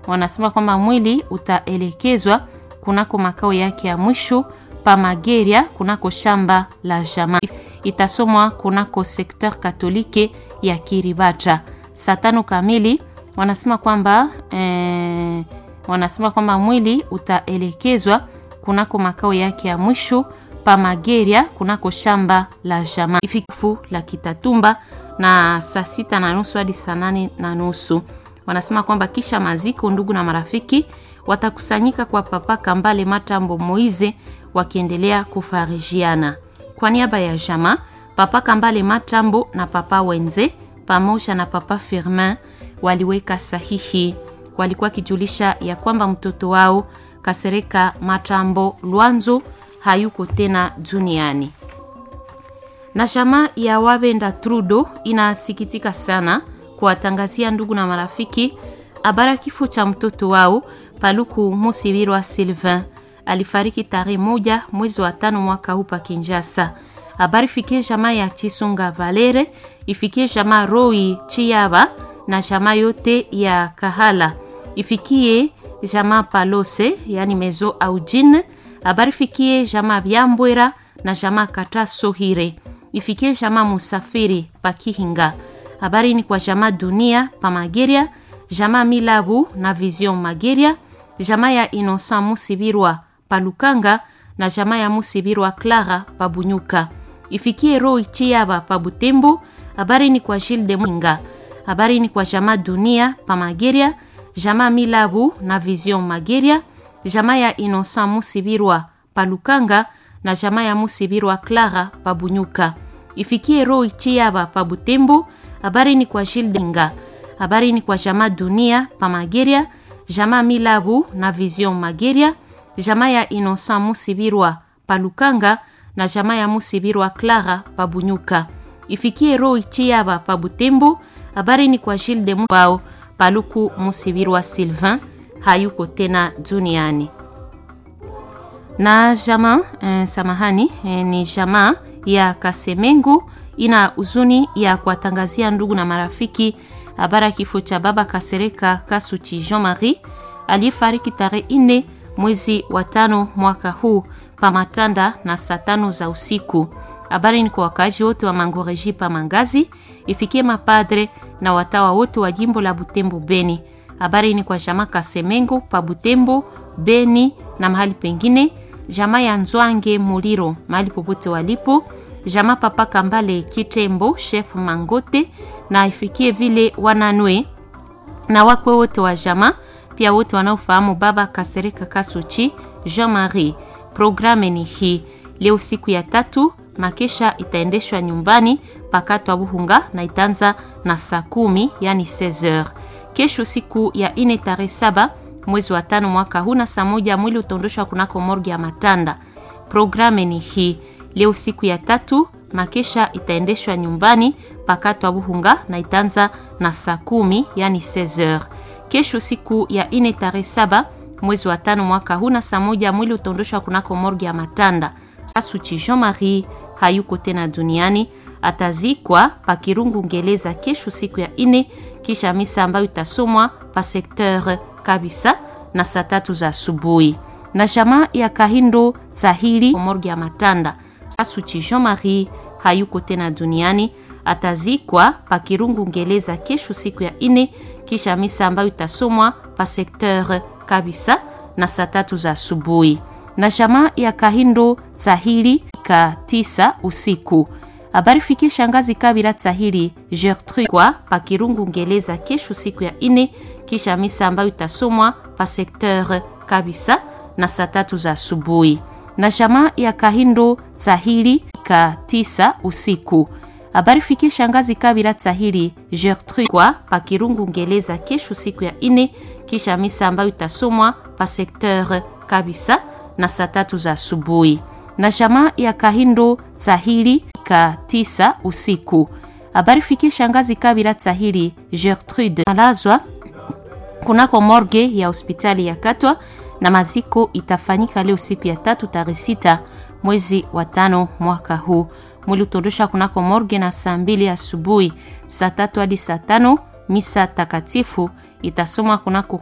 wanasema kwamba mwili utaelekezwa kunako makao yake ya mwisho pa Mageria kunako shamba la jamaa. Itasomwa kunako sekteur katolike ya Kiribata. Saa 5 kamili wanasema kwamba mwili utaelekezwa kunako makao yake ya mwisho pa Mageria kunako shamba la jamaa ifikifu la Kitatumba, na saa 6:30 hadi saa 8:30. Wanasema kwamba kisha maziko, ndugu na marafiki watakusanyika kwa Papa Kambale Matambo Moize wakiendelea kufarijiana. Kwa niaba ya jamaa, Papa Kambale Matambo na Papa Wenze pamoja na Papa Firmin waliweka sahihi. Walikuwa kijulisha ya kwamba mtoto wao Kasereka Matambo Lwanzo hayuko tena duniani. Na jamaa ya Wabenda Trudo inasikitika sana kuwatangazia ndugu na marafiki habari kifo cha mtoto wao Paluku Musibirwa Sylvain. Alifariki tarehe 1 mwezi wa 5 mwaka huu pa Kinshasa. Habari fikie jamaa ya Chisunga Valere, ifikie jamaa Roi Chiaba na jamaa yote ya Kahala. Ifikie jamaa Palose, yani Mezo Aujine. Habari fikie jamaa Byambwera na jamaa Kata Sohire. Ifikie jamaa Musafiri pa Kihinga. Habari ni kwa jamaa Dunia pa Mageria, jamaa Milabu na Vision Mageria, jamaa ya Innocent Musibirwa pa Lukanga na jamaa ya Musibirwa Clara pa Bunyuka. Ifikie Roi Chiaba pa Butembo. Habari ni kwa Gilles de Mwinga. Habari ni kwa jamaa Dunia pa Mageria, jamaa Milabu na Vision Mageria, jamaa ya Innocent Musibirwa pa Lukanga na jamaa ya Musibirwa Clara pa Bunyuka. Ifikie Roi Chiaba pa Butembo. Habari ni kwa Gilles de Mwinga. Habari ni kwa jamaa Dunia pa Mageria, jamaa Milabu na Vision Mageria, jamaa ya Innocent Musibirwa pa Lukanga na jamaa ya Musibirwa Clara pa Bunyuka. Ifikie Roi Chiaba pa Butembo. Habari ni kwa Gilles de Mwinga. Paluku Musibirwa Sylvain hayuko tena duniani. Na jamaa ni jamaa ya Kasemengu ina uzuni ya kuwatangazia ndugu na marafiki habari kifo cha baba Kasereka Kasuchi Jean-Marie aliyefariki tarehe 4 mwezi wa 5 mwaka huu pa Matanda na saa 5 za usiku. Habari ni kwa wakazi wote wa Mangoreji pa Mangazi, ifikie mapadre na watawa wote wa jimbo la Butembo Beni. Habari ni kwa jamaa Kasemengo pa Butembo Beni na mahali pengine, jamaa ya Nzwange Muliro mahali popote walipo, jamaa Papa Kambale Kitembo chef Mangote, na ifikie vile wananwe na wakwe wote wa jamaa, pia wote wanaofahamu baba Kasereka Kasuchi Jean-Marie. Programe ni hii: leo siku ya 3 makesha itaendeshwa nyumbani pakato Buhunga na itaanza na saa 10 yani 16h. Kesho siku ya 4 tarehe 7 mwezi wa 5 mwaka huu na saa 1 mwili utaondoshwa kunako morgue ya Matanda. Programe ni hii: leo siku ya 3 makesha itaendeshwa nyumbani pakato Buhunga na itaanza na saa 10 yani 16h. Kesho siku ya 4 tarehe 7 mwezi wa 5 mwaka huu na saa 1 mwili utaondoshwa kunako morgue ya Matanda. Kasuchi Jean-Marie hayuko tena duniani, atazikwa pa Kirungu Ngeleza kesho siku ya 4, kisha misa ambayo itasomwa pa sekteur Kabisa na saa 3 za asubuhi. Na jamaa ya Kahindo Tsahili morgue ya Matanda. Kasuchi Jean-Marie hayuko tena duniani, atazikwa pa Kirungu Ngeleza kesho siku ya 4, kisha misa ambayo itasomwa pa sekteur Kabisa na saa 3 za asubuhi. Na jamaa ya Kahindo Tsahili ka 9 usiku. Habari fikie shangazi Kabira Tsahili Gertrude kwa pa Kirungu Ngeleza kesho siku ya 4, kisha misa ambayo itasomwa pa sekteur Kabisa na saa 3 za asubuhi. Na jamaa ya Kahindo Tsahili ka 9 usiku. Habari fikie shangazi Kabira Tsahili Gertrude kwa pa Kirungu Ngeleza kesho siku ya 4, kisha misa ambayo itasomwa pa sekteur Kabisa na saa 3 za asubuhi. Na jamaa ya Kahindo Tsahili ka 9 usiku. Habari fikie shangazi Kabira Tsahili Gertrude malazwa kunako morgue ya hospitali ya Katwa, na maziko itafanyika leo siku ya 3 tarehe 6 mwezi wa 5 mwaka huu. Mwili utondosha kunako morgue na saa 2 asubuhi, saa 3 hadi saa 5 misa takatifu itasomwa kunako